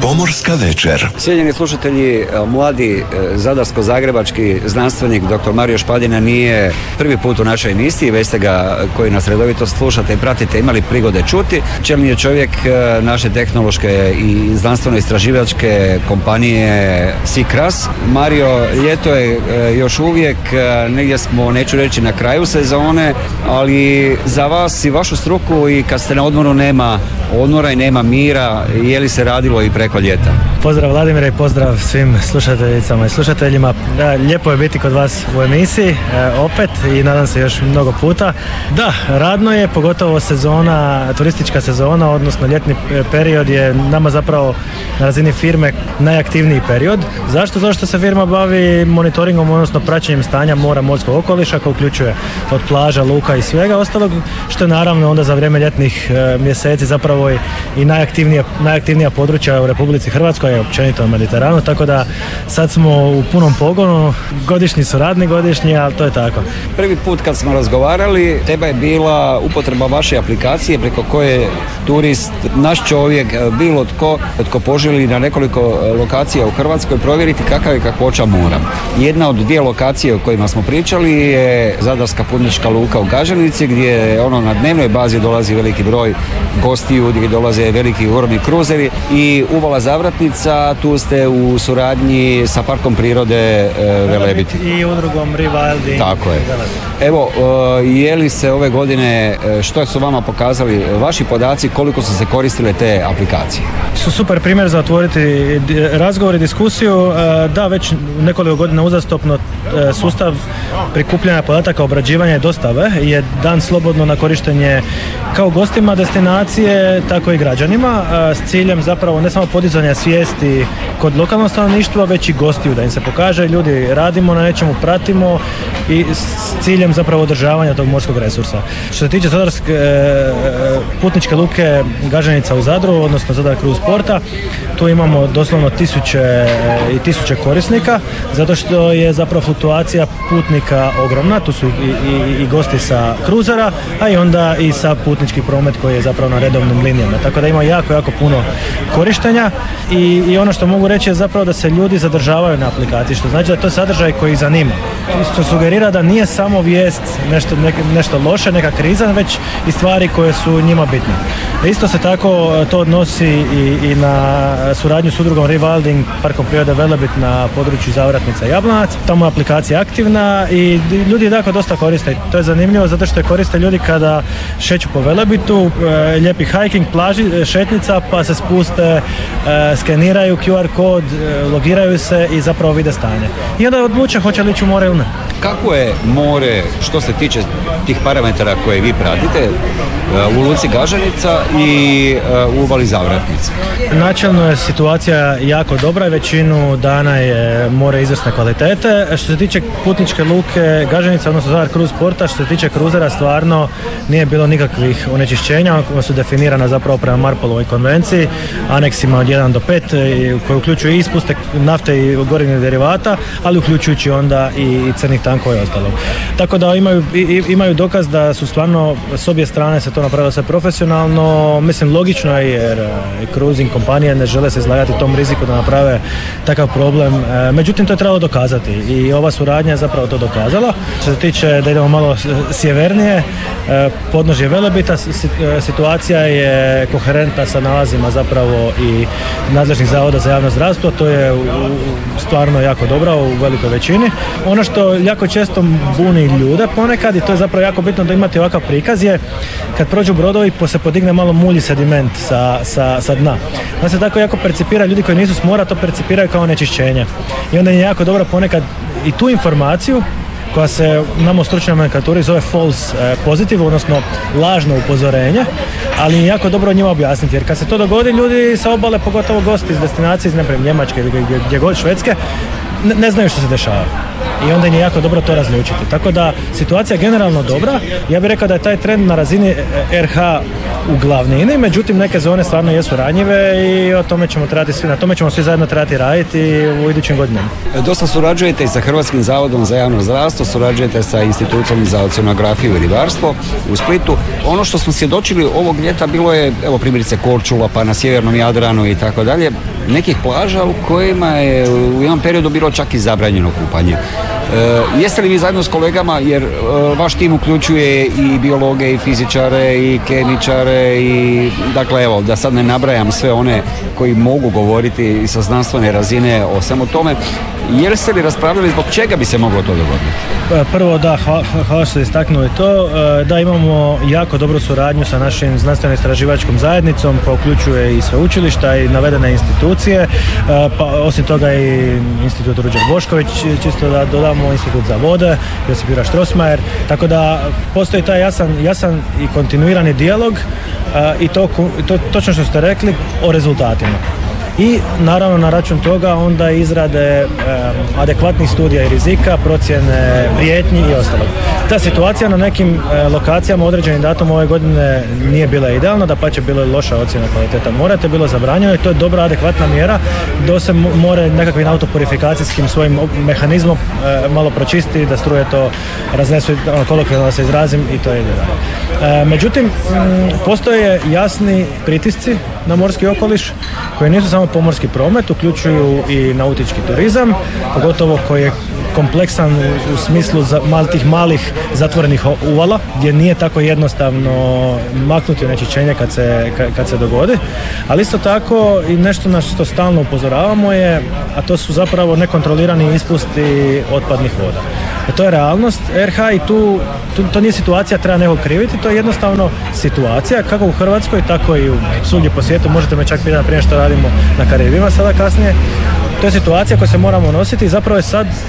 Pomorska večer. Cijenjeni slušatelji, mladi zadarsko-zagrebački znanstvenik dr. Mario Špadina nije prvi put u našoj emisiji, već ste ga, koji nas redovito slušate i pratite, imali prigode čuti. Čelni je čovjek naše tehnološke i znanstveno-istraživačke kompanije SICRAS. Mario, ljeto je još uvijek, negdje smo, neću reći na kraju sezone, ali za vas i vašu struku i kad ste na odmoru nema odmora i nema mira, je li se radilo i preko ljeta? Pozdrav Vladimire i pozdrav svim slušateljicama i slušateljima. Lijepo je biti kod vas u emisiji opet i nadam se još mnogo puta. Da, radno je, pogotovo sezona, turistička sezona, odnosno ljetni period je nama zapravo na razini firme najaktivniji period. Zašto? Zato što se firma bavi monitoringom, odnosno praćenjem stanja mora, morskog okoliša, koji uključuje od plaža, luka i svega ostalog, što je naravno onda za vrijeme ljetnih mjeseci zapravo i najaktivnija područja u Republici Hrvatskoj i općenito u Mediteranu, tako da sad smo u punom pogonu, godišnji su radni godišnji, ali to je tako. Prvi put kad smo razgovarali, tema je bila upotreba vaše aplikacije preko koje turist, naš čovjek, bilo tko poželi na nekoliko lokacija u Hrvatskoj provjeriti kakav je kakvoća mora. Jedna od dvije lokacije o kojima smo pričali je Zadarska putnička luka u Gaženici, gdje na dnevnoj bazi dolazi veliki broj gostiju, gdje dolaze veliki ogromni kruzeri, i Uvala Zavratnica, tu ste u suradnji sa Parkom prirode Velebit i udrugom Rewilding. Tako je. Evo, je li se ove godine, što su vama pokazali vaši podaci, koliko su se koristile te aplikacije? Su super primjer za otvoriti razgovor i diskusiju. Da, već nekoliko godina uzastopno sustav prikupljanja podataka, obrađivanja i dostave je dan slobodno na korištenje kao gostima destinacije, tako i građanima, s ciljem zapravo ne samo podizanja svijesti kod lokalnog stanovništva, već i gostiju, da im se pokaže, ljudi radimo na nečemu, pratimo, i s ciljem zapravo održavanja tog morskog resursa. Što se tiče Zadarske putničke luke Gaženica u Zadru, odnosno Zadar Cruise Porta, tu imamo doslovno tisuće korisnika, zato što je zapravo fluktuacija putnika ogromna, tu su i gosti sa kruzera, a i onda i sa putnički promet koji je zapravo na redovnim linijama. Tako da ima jako puno korištenja i ono što mogu reći je zapravo da se ljudi zadržavaju na aplikaciji, što znači da to je sadržaj koji ih zanima. Što sugerira da nije samo vijest nešto loše, neka kriza, već i stvari koje su njima bitne. Isto se tako to odnosi i na suradnju s udrugom Rewilding, Parkom prirode Velebit na području Zavratnica i Jablanac. Tamo je aplikacija aktivna i ljudi je dosta koriste. To je zanimljivo zato što je koriste ljudi kada šeću po Velebitu, lijepi hiking, plaži, šetnica, pa se spuste, skeniraju QR kod, logiraju se i zapravo vide stanje. I onda odluče hoće li ići u more ili ne. Kako je more što se tiče tih parametara koje vi pratite u luci Gaženica i u Uvali Zavratnica? Načelno je situacija jako dobra i većinu dana je more izvrsne kvalitete. Što se tiče putničke luke Gaženica, odnosno Zadar Cruise Porta, što se tiče kruzera, stvarno nije bilo nikakvih onečišćenja koja su definirana zapravo prema Marpolovoj konvenciji, aneksima od 1 do 5, koje uključuju ispuste nafte i gorivnih derivata, ali uključujući onda i crnih tankova i ostalog. Tako da imaju dokaz da su stvarno s obje strane se to napravilo sve profesionalno. Mislim, logično je jer cruising kompanije ne žele se izlagati tom riziku da naprave takav problem. Međutim, to je trebalo dokazati i ova suradnja je zapravo to dokazala. Što se tiče da idemo malo sjevernije, podnožje Velebita, situacija je koherentna sa nalazima zapravo i nadležnih zavoda za javno zdravstvo. To je stvarno jako dobro u velikoj većini. Ono što jako često buni ljude ponekad, i to je zapravo jako bitno da imate ovakav prikaz, je kad prođu brodovi se podigne malo mulji sediment sa dna. Da se tako jako percipira, ljudi koji nisu s mora to percipiraju kao onečišćenje. I onda je jako dobro ponekad i tu informaciju, koja se nam u stručnoj nomenklaturi zove false positive, odnosno lažno upozorenje, ali je jako dobro njima objasniti, jer kad se to dogodi, ljudi sa obale, pogotovo gosti iz destinacije, iz Njemačke ili gdje god, Švedske, ne znaju što se dešava. I onda je jako dobro to razlučiti. Tako da situacija je generalno dobra. Ja bih rekao da je taj trend na razini RH u glavnini, međutim neke zone stvarno jesu ranjive i na tome ćemo svi zajedno trebati raditi u idućim godinama. Dosta surađujete i sa Hrvatskim zavodom za javno zdravstvo, surađujete sa Institutom za oceanografiju i ribarstvo u Splitu. Ono što smo svjedočili ovog ljeta bilo je, evo primjerice Korčula, pa na sjevernom Jadranu i tako dalje, nekih plaža u kojima je u jednom periodu bilo čak i zabranjeno kupanje. Jeste li vi zajedno s kolegama, jer vaš tim uključuje i biologe i fizičare i kemičare i dakle evo da sad ne nabrajam sve one koji mogu govoriti sa znanstvene razine o svemu tome, jeste li raspravljali zbog čega bi se moglo to dogoditi? Prvo da, hvala što ste istaknuli to, da imamo jako dobru suradnju sa našim znanstveno-istraživačkom zajednicom koja uključuje i sveučilišta i navedene institucije, pa osim toga i Institut Ruđer Bošković, čisto da dodamo Institut za vode, Josip Juraj Strossmayer, tako da postoji taj jasan i kontinuirani dijalog i to točno što ste rekli o rezultatima. I naravno na račun toga onda izrade adekvatnih studija i rizika, procjene prijetnji i ostalo. Ta situacija na nekim lokacijama određenim datum ove godine nije bila idealna, dapače bilo je loša ocjena kvaliteta mora, to je bilo zabranjeno i to je dobra adekvatna mjera da se more nekakvim autopurifikacijskim svojim mehanizmom malo pročisti, da struje to raznesu, kolokvijalno da se izrazim i to je dalje. Međutim, postoje jasni pritisci na morski okoliš koji nisu samo pomorski promet, uključuju i nautički turizam, pogotovo koji je kompleksan u smislu tih malih zatvorenih uvala gdje nije tako jednostavno maknuti onečišćenje kad se dogodi, ali isto tako i nešto na što stalno upozoravamo je, a to su zapravo nekontrolirani ispusti otpadnih voda. To je realnost RH i to nije situacija, treba nekog kriviti, to je jednostavno situacija kako u Hrvatskoj, tako i u svugdje po svijetu, možete me čak pitati prije što radimo na Karibima sada kasnije. To je situacija koju se moramo nositi i zapravo je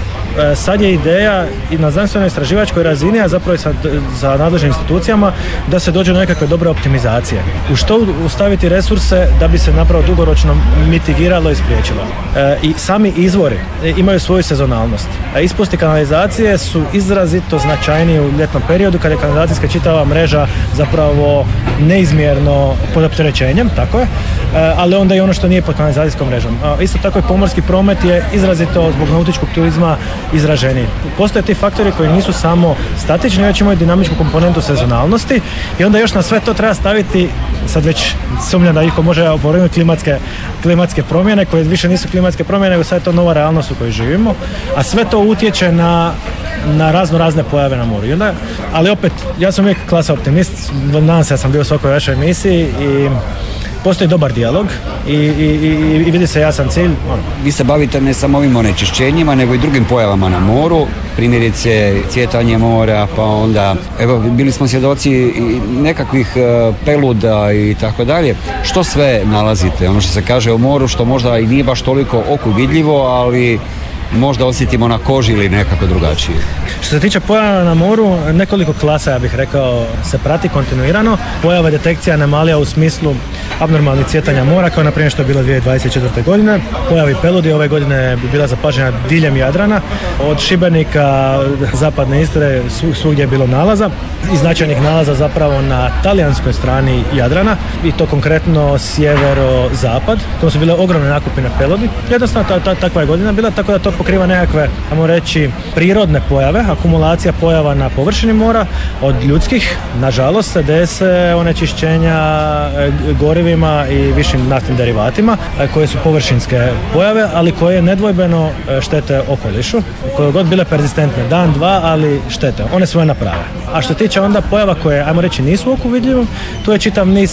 sad je ideja i na znanstveno-istraživačkoj razini, a zapravo i sa nadležnim institucijama da se dođe do nekakve dobre optimizacije. U što ustaviti resurse da bi se napravo dugoročno mitigiralo i spriječilo. I sami izvori imaju svoju sezonalnost. Ispusti kanalizacije su izrazito značajniji u ljetnom periodu kada je kanalizacijska čitava mreža zapravo neizmjerno pod opterećenjem, tako je, ali onda i ono što nije pod kanalizacijskom mrežom. Isto tako i pomorski promet je izrazito zbog nautičkog turizma izraženiji. Postoje ti faktori koji nisu samo statični, već imaju dinamičku komponentu sezonalnosti i onda još na sve to treba staviti, sad već sumnjam da iko može opovrgnuti klimatske promjene koje više nisu klimatske promjene, nego sad je to nova realnost u kojoj živimo, a sve to utječe na razne pojave na moru. Ali opet, ja sam uvijek klasa optimist, nadam se da sam bio u svakoj vašoj emisiji i postoji dobar dijalog i vidi se jasan cilj. Vi se bavite ne samo ovim onečišćenjima, nego i drugim pojavama na moru, primjerice cvjetanje mora, pa onda, evo, bili smo svjedoci nekakvih peluda i tako dalje. Što sve nalazite? Ono što se kaže o moru, što možda i nije baš toliko oku vidljivo, ali možda osjetimo na koži ili nekako drugačije. Što se tiče pojava na moru, nekoliko klasa, ja bih rekao, se prati kontinuirano. Pojava detekcija anomalija u smislu abnormalnih cvjetanja mora, kao na primjer što je bilo 2024. godine. Pojavi peludi ove godine bi bila zapažena diljem Jadrana. Od Šibenika, zapadne Istre, svugdje je bilo nalaza. I značajnih nalaza zapravo na talijanskoj strani Jadrana, i to konkretno sjevero-zapad. To su bile ogromne nakupine peludi. Jednostavno takva je godina bila, tako da to pokriva nekakve, ajmo reći, prirodne pojave, akumulacija pojava na površini mora od ljudskih, nažalost se dese onečišćenja gorivima i višim naftnim derivatima koje su površinske pojave, ali koje nedvojbeno štete okolišu, koje god bile perzistentne, dan, dva, ali štete, one svoje naprave. A što tiče onda pojava koje, ajmo reći, nisu oku vidljivom, tu je čitav niz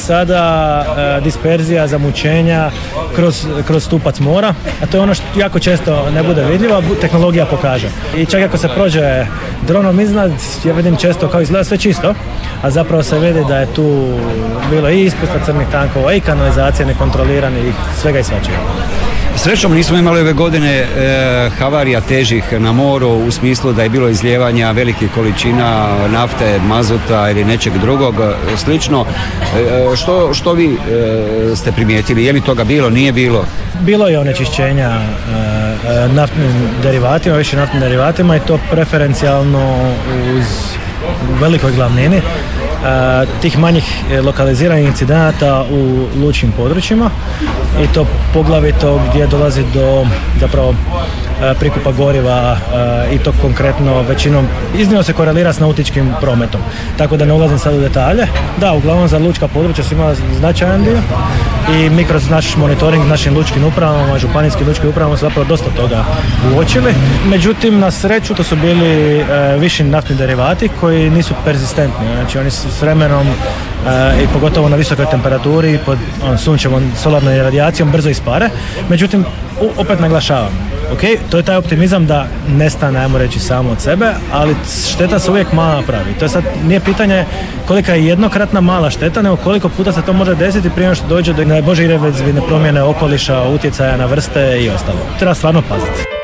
sada disperzija, zamućenja kroz stupac mora, a to je ono što jako često ne bude vidljivo, tehnologija pokaže. I čak ako se prođe dronom iznad, ja vidim često kao izgleda sve čisto, a zapravo se vidi da je tu bilo i ispusta crnih tankova i kanalizacije nekontroliranih, svega i svačega. Srećom nismo imali ove godine havarija težih na moru u smislu da je bilo izlijevanja velikih količina nafte, mazuta ili nečeg drugog slično. Što vi ste primijetili? Je li toga bilo, nije bilo? Bilo je onečišćenja naftnim derivatima, više naftnim derivatima, i to preferencijalno uz velikoj glavnini tih manjih lokaliziranih incidenata u lučkim područjima, i to poglavito gdje dolazi do zapravo prikupa goriva i to konkretno većinom iznimno se korelira s nautičkim prometom. Tako da ne ulazim sad u detalje. Da, uglavnom za lučka područja su imala značajan dio i mi kroz naš monitoring našim lučkim upravama, županijskim lučkim upravama su zapravo dosta toga uočili. Međutim, na sreću to su bili viši naftni derivati koji nisu perzistentni. Znači oni su s vremenom i pogotovo na visokoj temperaturi pod sunčevom solarnom radijacijom brzo ispare. Međutim, opet naglašavam, to je taj optimizam da nestane, ajmo reći, samo od sebe, ali šteta se uvijek mala pravi. To je sad nije pitanje kolika je jednokratna mala šteta, nego koliko puta se to može desiti prije što dođe do najbože irreverzibilne promjene okoliša, utjecaja na vrste i ostalo. Treba stvarno paziti.